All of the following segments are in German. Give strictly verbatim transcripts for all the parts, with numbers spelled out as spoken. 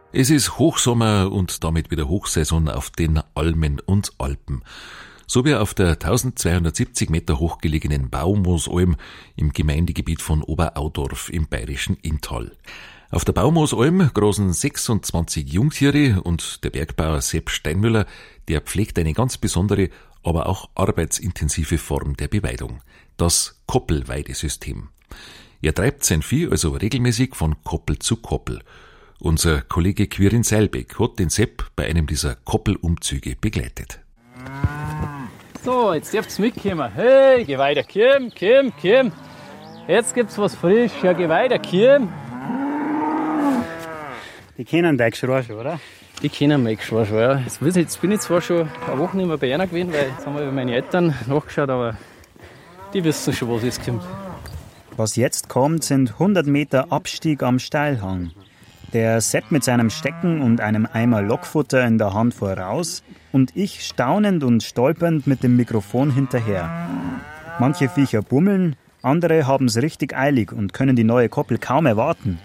Es ist Hochsommer und damit wieder Hochsaison auf den Almen und Alpen. So wie auf der eintausendzweihundertsiebzig Meter hoch gelegenen Baumoosalm im Gemeindegebiet von Oberaudorf im bayerischen Inntal. Auf der Baumoosalm grasen sechsundzwanzig Jungtiere und der Bergbauer Sepp Steinmüller, der pflegt eine ganz besondere, aber auch arbeitsintensive Form der Beweidung. Das Koppelweidesystem. Er treibt sein Vieh also regelmäßig von Koppel zu Koppel. Unser Kollege Quirin Seilbeck hat den Sepp bei einem dieser Koppelumzüge begleitet. So, jetzt dürft's mitkommen. Hey, geh weiter, komm, komm, komm. Jetzt gibt's was frisch. Ja, geh weiter, komm. Die kennen dein Geschrei schon, oder? Die kennen mein Geschrei schon, ja. Jetzt bin ich zwar schon eine Woche nicht mehr bei einer gewesen, weil jetzt haben wir bei meinen Eltern nachgeschaut, aber die wissen schon, was jetzt kommt. Was jetzt kommt, sind hundert Meter Abstieg am Steilhang. Der Sepp mit seinem Stecken und einem Eimer Lockfutter in der Hand voraus und ich staunend und stolpernd mit dem Mikrofon hinterher. Manche Viecher bummeln, andere haben's richtig eilig und können die neue Koppel kaum erwarten.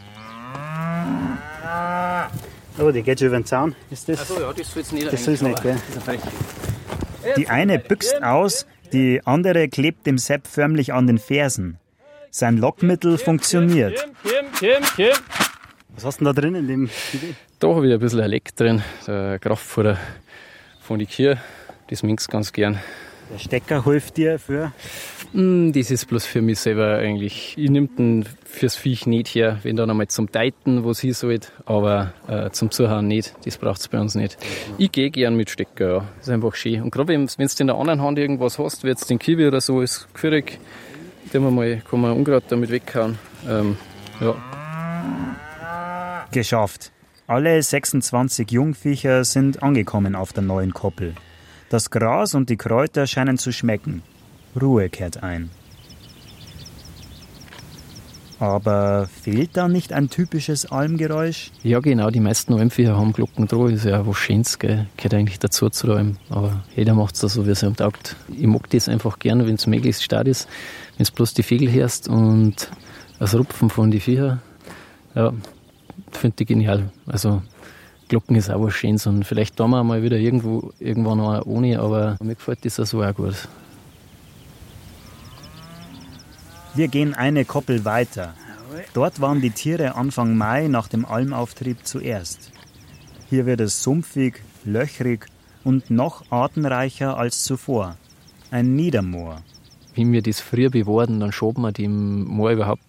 Oh, die geht schon über den Zaun. Ist das? Ach so, ja, das soll's nicht. Das soll's nicht, gell? Die eine büchst aus, die andere klebt dem Sepp förmlich an den Fersen. Sein Lockmittel funktioniert. Was hast du denn da drin in dem Spiegel? Da habe ich ein bisschen ein Leck drin, der Kraftfutter von den Kühen. Das minkst ganz gern. Der Stecker hilft dir für? Mm, das ist bloß für mich selber eigentlich. Ich nehme den fürs Viech nicht her, wenn dann einmal zum Deiten, was ich sollte, aber äh, zum Zuhauen nicht. Das braucht es bei uns nicht. Ich gehe gern mit Stecker, ja. Das ist einfach schön. Und gerade wenn du in der anderen Hand irgendwas hast, wie jetzt den Kiwi oder so, ist gefährlich. Den man mal, kann man Unkraut damit weghauen. Ähm, ja. Geschafft. Alle sechsundzwanzig Jungviecher sind angekommen auf der neuen Koppel. Das Gras und die Kräuter scheinen zu schmecken. Ruhe kehrt ein. Aber fehlt da nicht ein typisches Almgeräusch? Ja genau, die meisten Almviecher haben Glocken dran. Ist ja was Schönes, gell? Gehört eigentlich dazu zu Alm. Aber jeder macht es so, wie es ihm taugt. Ich mag das einfach gerne, wenn es möglichst stark ist. Wenn du bloß die Vögel hörst und das Rupfen von den Viechern. Ja, finde ich genial. Also Glocken ist auch was Schönes und vielleicht da mal wieder irgendwo irgendwann noch ohne, aber mir gefällt das auch so auch gut. Wir gehen eine Koppel weiter. Dort waren die Tiere Anfang Mai nach dem Almauftrieb zuerst. Hier wird es sumpfig, löchrig und noch artenreicher als zuvor. Ein Niedermoor. Wie wir das früher bewahren, dann schoben wir dem Moor überhaupt